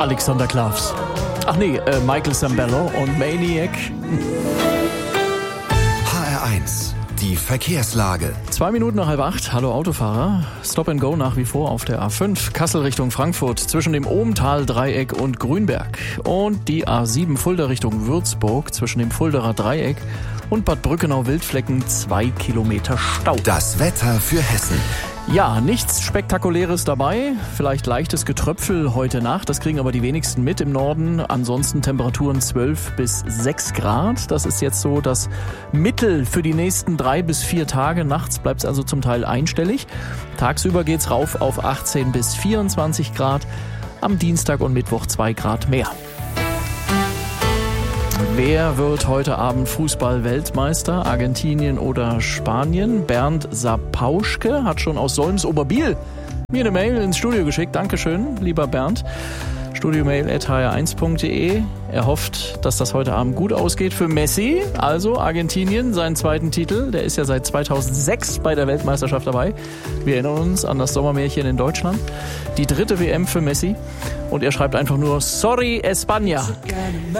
Alexander Klavs. Ach nee, Michael Sambello und Maniac. HR1, die Verkehrslage. 2 Minuten nach 7:30. Hallo Autofahrer. Stop and Go nach wie vor auf der A5. Kassel Richtung Frankfurt zwischen dem Ohmtal-Dreieck und Grünberg. Und die A7 Fulda Richtung Würzburg zwischen dem Fulderer Dreieck und Bad Brückenau-Wildflecken 2 Kilometer Stau. Das Wetter für Hessen. Ja, nichts Spektakuläres dabei. Vielleicht leichtes Getröpfel heute Nacht. Das kriegen aber die wenigsten mit im Norden. Ansonsten Temperaturen 12 bis 6 Grad. Das ist jetzt so das Mittel für die nächsten 3 bis 4 Tage. Nachts bleibt es also zum Teil einstellig. Tagsüber geht's rauf auf 18 bis 24 Grad. Am Dienstag und Mittwoch 2 Grad mehr. Wer wird heute Abend Fußball-Weltmeister? Argentinien oder Spanien? Bernd Sapauschke hat schon aus Solms-Oberbiel mir eine Mail ins Studio geschickt. Dankeschön, lieber Bernd. Studiomail@hr1.de. Er hofft, dass das heute Abend gut ausgeht für Messi. Also Argentinien, seinen zweiten Titel. Der ist ja seit 2006 bei der Weltmeisterschaft dabei. Wir erinnern uns an das Sommermärchen in Deutschland. Die 3. WM für Messi. Und er schreibt einfach nur, sorry España.